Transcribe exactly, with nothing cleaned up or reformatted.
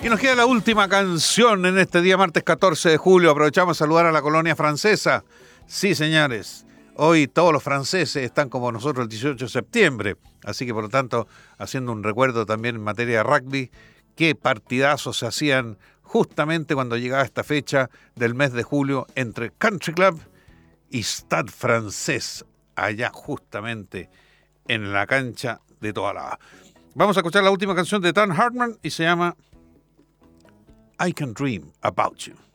Y nos queda la última canción en este día martes catorce de julio. Aprovechamos a saludar a la colonia francesa. Sí, señores, hoy todos los franceses están como nosotros el dieciocho de septiembre. Así que, por lo tanto, haciendo un recuerdo también en materia de rugby, qué partidazos se hacían justamente cuando llegaba esta fecha del mes de julio entre Country Club y Stade Francés, allá justamente en la cancha de Tobalaba. Vamos a escuchar la última canción de Dan Hartman y se llama I Can Dream About You.